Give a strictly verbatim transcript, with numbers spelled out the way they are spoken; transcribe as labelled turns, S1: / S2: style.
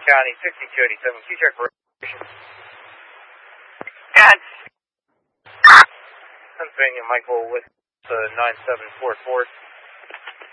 S1: County, sixty-two eighty-seven, Q-check for operations.
S2: God.
S1: Pennsylvania, Michael with the nine seven four four.